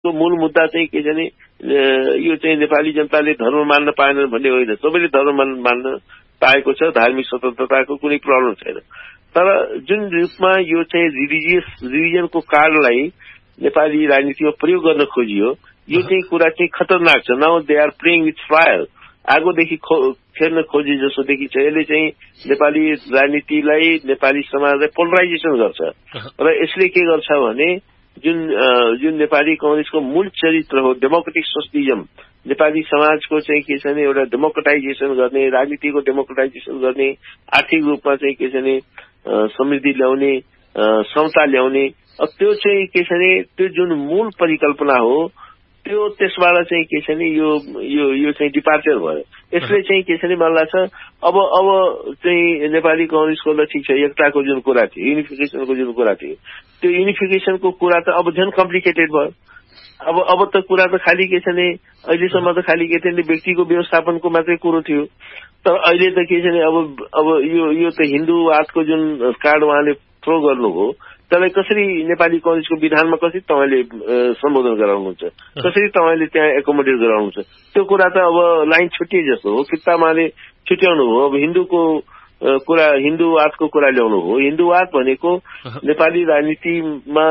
को मूल मुद्दा चाहिँ के छ भने यो चाहिँ नेपाली जनताले धर्म मान्न पाएन भन्ने होइन, सबैले धर्म मान्न पाएको छ, धार्मिक स्वतन्त्रताको कुनै प्रब्लम छैन। तर जुन रूपमा यो चाहिँ रिलिजनको कार्डलाई नेपाली राजनीतिमा प्रयोग गर्न खोजियो, यो चाहिँ कुरा चाहिँ खतरनाक छ। Now they are playing with fire, आगोदेखि फेर्न खोजे जस्तो देखिन्छ। यसले चाहिँ नेपाली राजनीतिलाई, नेपाली समाजलाई पोलराइजेसन गर्छ र यसले के गर्छ भने जुन नेपाली कांग्रेसको मूल चरित्र हो डेमोक्रेटिक सोशलिजम, नेपाली समाजको चाहिँ के छ भने एउटा डेमोक्रेटाइजेसन गर्ने, राजनीतिको डेमोक्रेटाइजेसन गर्ने, आर्थिक रूपमा चाहिँ के छ भने समृद्धि ल्याउने, समता ल्याउने, त्यो चाहिँ के छ भने त्यो जुन मूल परिकल्पना हो त्यो त्यसबाट चाहिँ के छ भने यो चाहिँ डिपार्चर भयो। यसले चाहिँ के छ भने मलाई लाग्छ अब चाहिँ नेपाली कांग्रेसको ल ठिक छ, एकताको जुन कुरा थियो, युनिफिकेसनको जुन कुरा थियो, त्यो युनिफिकेसनको कुरा त अब झन् कम्प्लिकेटेड भयो। अब त कुरा त खालि के छ भने अहिलेसम्म त खालि के थियो भने व्यक्तिको व्यवस्थापनको मात्रै कुरो थियो, तर अहिले त के छ भने अब यो त हिन्दूवादको जुन कार्ड उहाँले थ्रो गर्नुभयो, त्यसलाई कसरी नेपाली कांग्रेसको विधानमा कसरी तपाईले सम्बोधन गराउनुहुन्छ, कसरी तपाईले त्यहाँ एकोमोडेट गराउनुहुन्छ, त्यो कुरा त अब लाइन छुट्टिए जस्तो हो। फिर्तामाले छुट्याउनु हो। अब हिन्दूको कुरा, हिन्दूवादको कुरा ल्याउनु हो। हिन्दूवाद भनेको नेपाली राजनीतिमा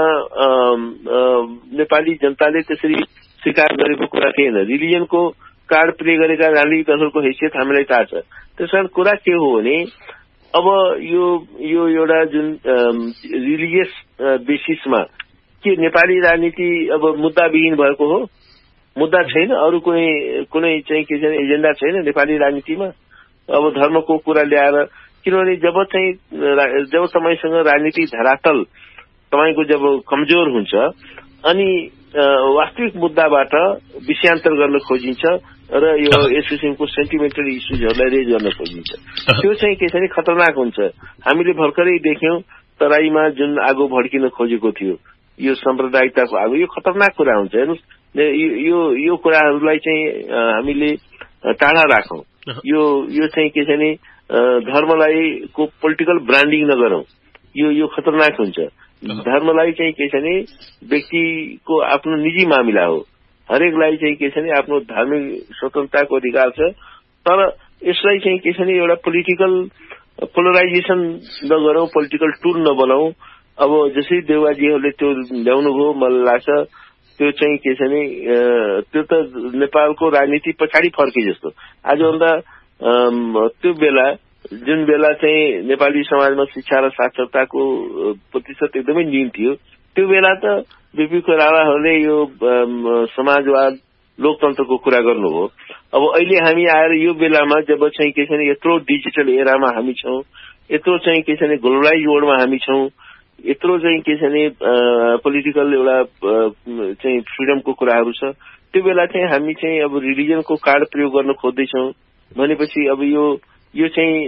नेपाली जनताले त्यसरी स्वीकार गरेको कुरा थिएन। रिलिजनको कार्ड प्ले गरेका राजनीतिक दलहरूको हैसियत हामीलाई थाहा छ। त्यसकारण कुरा के हो भने अब यो एउटा जुन रिलिजियस बेसिसमा के नेपाली राजनीति अब मुद्दाविहीन भएको हो, मुद्दा छैन, अरू कुनै चाहिँ के छैन, एजेन्डा छैन नेपाली राजनीतिमा। अब धर्मको कुरा ल्याएर, किनभने जब तपाईसँग राजनीतिक धरातल तपाईको जब कमजोर हुन्छ अनि वास्तविक मुद्दाबाट विषयान्तर गर्न खोजिन्छ र यो यस किसिमको सेन्टिमेन्टल इस्युजहरूलाई रेज गर्न खोजिन्छ, त्यो चाहिँ के छ भने खतरनाक हुन्छ। हामीले भर्खरै देख्यौं तराईमा जुन आगो भड्किन खोजेको थियो, यो साम्प्रदायिकताको आगो, यो खतरनाक कुरा हुन्छ। हेर्नुस्, यो कुराहरूलाई चाहिँ हामीले टाढा राखौं। यो चाहिँ के छ भने धर्मलाई को पोलिटिकल ब्रान्डिङ नगरौं, यो खतरनाक हुन्छ। धर्मलाई चाहिँ के छ भने व्यक्तिको आफ्नो निजी मामिला हो, हरेकलाई चाहिँ के छ भने आफ्नो धार्मिक स्वतन्त्रताको अधिकार छ, तर यसलाई चाहिँ के छ भने एउटा पोलिटिकल पोलराइजेसन नगरौं, पोलिटिकल टुल नबनाऊ। अब जसरी देउवाजीहरूले त्यो ल्याउनु भयो, मलाई लाग्छ त्यो चाहिँ के छ भने त्यो त नेपालको राजनीति पछाडि फर्के जस्तो। आजभन्दा त्यो बेला जुन बेला चाहिँ नेपाली समाजमा शिक्षा र साक्षरताको प्रतिशत एकदमै न्यून थियो, त्यो बेला त बीपी कोइरालाहरूले यो समाजवाद लोकतन्त्रको कुरा गर्नुभयो। अब अहिले हामी आएर यो बेलामा जब चाहिँ के छ भने यत्रो डिजिटल एरामा हामी छौं, यत्रो चाहिँ के छ भने ग्लोबलाइज वर्ल्डमा हामी छौं, यत्रो चाहिँ के छ भने पोलिटिकल एउटा चाहिँ फ्रिडमको कुराहरू छ, त्यो बेला चाहिँ हामी चाहिँ अब रिलिजनको कार्ड प्रयोग गर्न खोज्दैछौं भनेपछि अब यो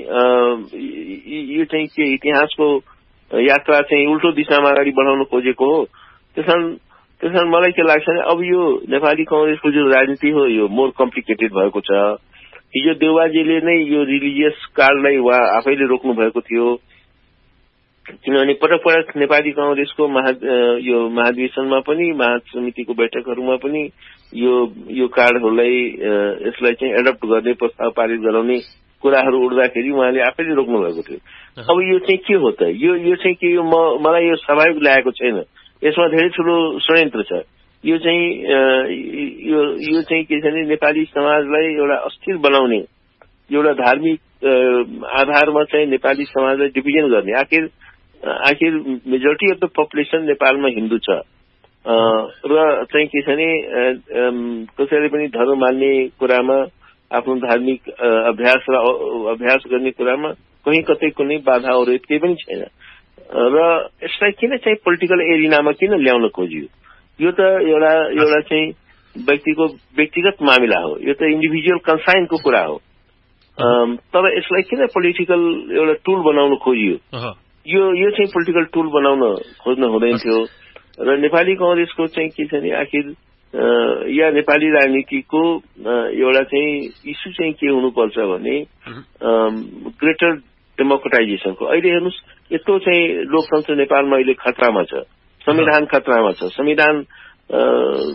चाहिँ के इतिहासको यात्रा चाहिँ उल्टो दिशामा अगाडि बढाउन खोजेको हो। त्यसकारण मलाई के लाग्छ भने अब यो नेपाली कांग्रेसको जो राजनीति हो यो मोर कम्प्लिकेटेड भएको छ। हिजो देउवाजीले नै यो रिलिजियस कार्डलाई उहाँ आफैले रोक्नु भएको थियो, किनभने पटक पटक नेपाली कांग्रेसको यो महाधिवेशनमा पनि, महासमितिको बैठकहरूमा पनि यो कार्डहरूलाई यसलाई चाहिँ एडप्ट गर्ने प्रस्ताव पारित गराउने कुराहरू उड्दाखेरि उहाँले आफैले रोक्नु भएको थियो। अब यो चाहिँ के हो त? यो चाहिँ के, यो मलाई यो स्वाभाविक लागेको छैन, यसमा धेरै ठूलो षड्यन्त्र छ। यो चाहिँ के छ भने नेपाली समाजलाई एउटा अस्थिर बनाउने, एउटा धार्मिक आधारमा चाहिँ नेपाली समाजलाई डिभिजन गर्ने। आखिर मेजोरिटी अफ द पपुलेसन नेपालमा हिन्दू छ र चाहिँ के छ भने कसैले पनि धर्म मान्ने कुरामा, आफ्नो धार्मिक अभ्यास गर्ने कुरामा कहीँ कतै कुनै बाधा अवरोध केही पनि छैन र यसलाई किन चाहिँ पोलिटिकल एरिनामा किन ल्याउन खोजियो? यो त एउटा चाहिँ व्यक्तिगत मामिला हो, यो त इन्डिभिजुअल कन्साइनको कुरा हो, तर यसलाई किन पोलिटिकल एउटा टुल बनाउन खोजियो? यो चाहिँ पोलिटिकल टुल बनाउन खोज्न हुँदैन थियो र नेपाली कांग्रेसको चाहिँ के छ भने आखिर या नेपाली राजनीतिको एउटा चाहिँ इस्यु चाहिँ के हुनुपर्छ भने ग्रेटर डेमोक्रेटाइजेसनको। अहिले हेर्नुस्, यत्रो चाहिँ लोकतन्त्र नेपालमा अहिले खतरामा छ, संविधान खतरामा छ, संविधान